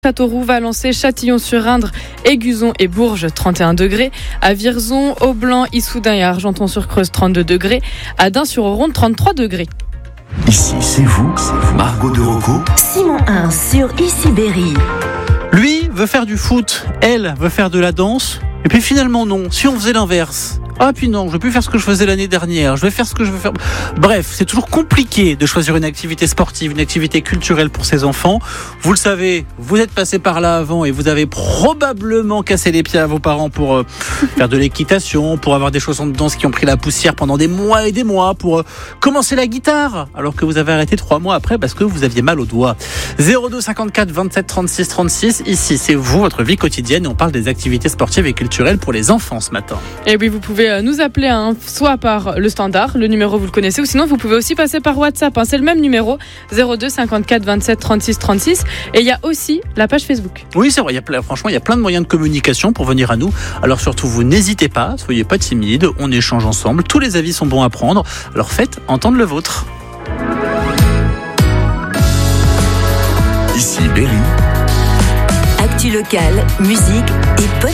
Châteauroux, Valençay, Châtillon-sur-Indre, Aiguzon et Bourges, 31 degrés. À Vierzon, Aubelan, Issoudun et Argenton-sur-Creuse, 32 degrés. À Dun-sur-Oronde, 33 degrés. Ici, c'est vous, Margot de Rocco. Simon 1 sur Ici Berry. Lui veut faire du foot, elle veut faire de la danse. Et puis finalement non, si on faisait l'inverse. Ah puis non, je ne veux plus faire ce que je faisais l'année dernière, je vais faire ce que je veux faire. Bref, c'est toujours compliqué de choisir une activité sportive, une activité culturelle pour ses enfants. Vous le savez, vous êtes passé par là avant et vous avez probablement cassé les pieds à vos parents pour faire de l'équitation, pour avoir des chaussons de danse qui ont pris la poussière pendant des mois et des mois, pour commencer la guitare, alors que vous avez arrêté 3 mois après parce que vous aviez mal aux doigts. 02 54 27 36 36, ici c'est vous, votre vie quotidienne, et on parle des activités sportives et culturelles pour les enfants ce matin. Et oui, vous pouvez nous appeler soit par le standard, le numéro vous le connaissez, ou sinon vous pouvez aussi passer par WhatsApp, c'est le même numéro, 02 54 27 36 36, et il y a aussi la page Facebook. Oui, c'est vrai, franchement il y a plein de moyens de communication pour venir à nous, alors surtout vous n'hésitez pas, soyez pas timides, on échange ensemble, tous les avis sont bons à prendre, alors faites entendre le vôtre. Ici Berry. Actu locale, musique et